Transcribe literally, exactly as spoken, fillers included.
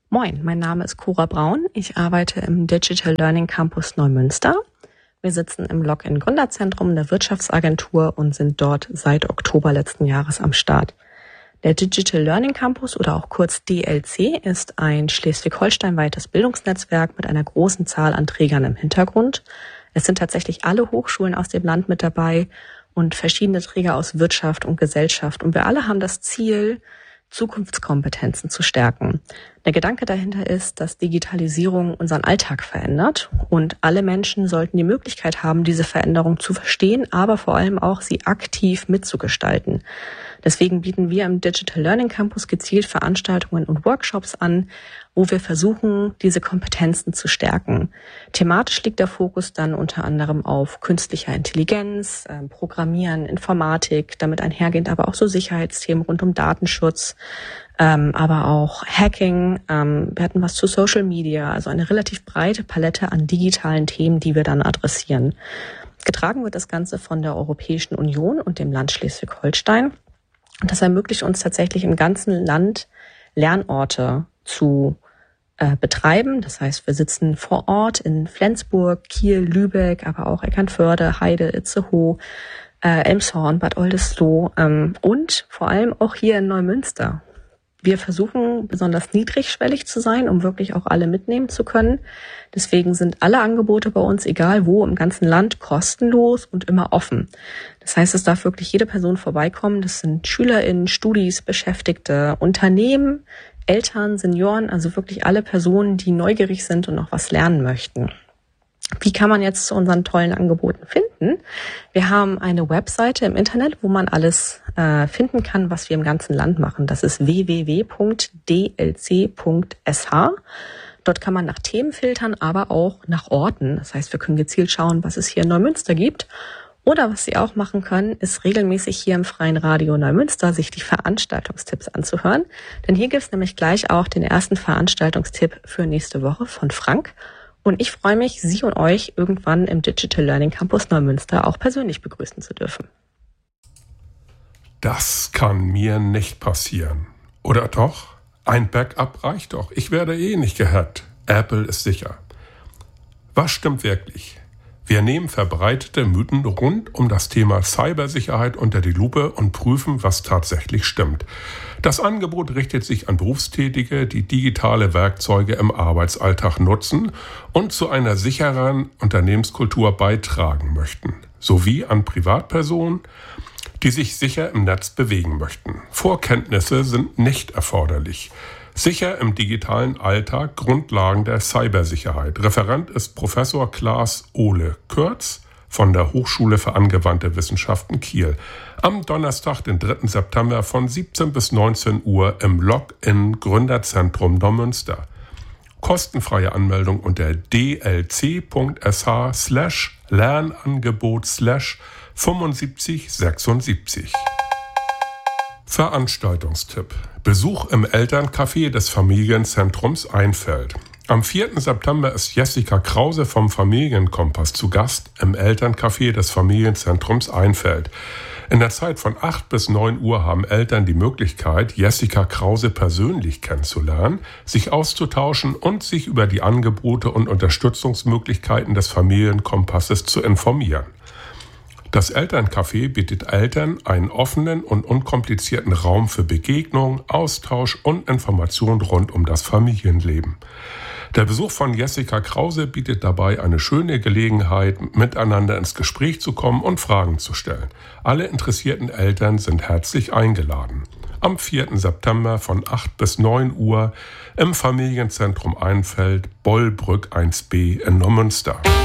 Moin, mein Name ist Cora Braun. Ich arbeite im Digital Learning Campus Neumünster. Wir sitzen im Login Gründerzentrum der Wirtschaftsagentur und sind dort seit Oktober letzten Jahres am Start. Der Digital Learning Campus oder auch kurz D L C ist ein schleswig-holsteinweites Bildungsnetzwerk mit einer großen Zahl an Trägern im Hintergrund. Es sind tatsächlich alle Hochschulen aus dem Land mit dabei und verschiedene Träger aus Wirtschaft und Gesellschaft. Und wir alle haben das Ziel, Zukunftskompetenzen zu stärken. Der Gedanke dahinter ist, dass Digitalisierung unseren Alltag verändert und alle Menschen sollten die Möglichkeit haben, diese Veränderung zu verstehen, aber vor allem auch sie aktiv mitzugestalten. Deswegen bieten wir im Digital Learning Campus gezielt Veranstaltungen und Workshops an, wo wir versuchen, diese Kompetenzen zu stärken. Thematisch liegt der Fokus dann unter anderem auf künstlicher Intelligenz, äh, Programmieren, Informatik, damit einhergehend aber auch so Sicherheitsthemen rund um Datenschutz, ähm, aber auch Hacking. Ähm, wir hatten was zu Social Media, also eine relativ breite Palette an digitalen Themen, die wir dann adressieren. Getragen wird das Ganze von der Europäischen Union und dem Land Schleswig-Holstein. Und das ermöglicht uns tatsächlich im ganzen Land Lernorte zu äh, betreiben. Das heißt, wir sitzen vor Ort in Flensburg, Kiel, Lübeck, aber auch Eckernförde, Heide, Itzehoe, äh, Elmshorn, Bad Oldesloe ähm, und vor allem auch hier in Neumünster. Wir versuchen besonders niedrigschwellig zu sein, um wirklich auch alle mitnehmen zu können. Deswegen sind alle Angebote bei uns, egal wo, im ganzen Land kostenlos und immer offen. Das heißt, es darf wirklich jede Person vorbeikommen. Das sind SchülerInnen, Studis, Beschäftigte, Unternehmen, Eltern, Senioren, also wirklich alle Personen, die neugierig sind und noch was lernen möchten. Wie kann man jetzt zu unseren tollen Angeboten finden? Wir haben eine Webseite im Internet, wo man alles äh, finden kann, was wir im ganzen Land machen. Das ist w w w punkt d l c punkt s h. Dort kann man nach Themen filtern, aber auch nach Orten. Das heißt, wir können gezielt schauen, was es hier in Neumünster gibt. Oder was Sie auch machen können, ist regelmäßig hier im Freien Radio Neumünster sich die Veranstaltungstipps anzuhören. Denn hier gibt es nämlich gleich auch den ersten Veranstaltungstipp für nächste Woche von Frank. Und ich freue mich, Sie und euch irgendwann im Digital Learning Campus Neumünster auch persönlich begrüßen zu dürfen. Das kann mir nicht passieren. Oder doch? Ein Backup reicht doch. Ich werde eh nicht gehackt. Apple ist sicher. Was stimmt wirklich? Wir nehmen verbreitete Mythen rund um das Thema Cybersicherheit unter die Lupe und prüfen, was tatsächlich stimmt. Das Angebot richtet sich an Berufstätige, die digitale Werkzeuge im Arbeitsalltag nutzen und zu einer sicheren Unternehmenskultur beitragen möchten, sowie an Privatpersonen, die sich sicher im Netz bewegen möchten. Vorkenntnisse sind nicht erforderlich. Sicher im digitalen Alltag Grundlagen der Cybersicherheit. Referent ist Professor Klaas Ole Kürz von der Hochschule für angewandte Wissenschaften Kiel. Am Donnerstag, den dritten September von siebzehn bis neunzehn Uhr im Login Gründerzentrum Neumünster. Kostenfreie Anmeldung unter d l c punkt s h slash lernangebot slash fünfundsiebzig sechsundsiebzig. Veranstaltungstipp. Besuch im Elterncafé des Familienzentrums Einfeld. Am vierten September ist Jessica Krause vom Familienkompass zu Gast im Elterncafé des Familienzentrums Einfeld. In der Zeit von acht bis neun Uhr haben Eltern die Möglichkeit, Jessica Krause persönlich kennenzulernen, sich auszutauschen und sich über die Angebote und Unterstützungsmöglichkeiten des Familienkompasses zu informieren. Das Elterncafé bietet Eltern einen offenen und unkomplizierten Raum für Begegnung, Austausch und Information rund um das Familienleben. Der Besuch von Jessica Krause bietet dabei eine schöne Gelegenheit, miteinander ins Gespräch zu kommen und Fragen zu stellen. Alle interessierten Eltern sind herzlich eingeladen. Am vierten September von acht bis neun Uhr im Familienzentrum Einfeld, Bollbrück eins b in Neumünster.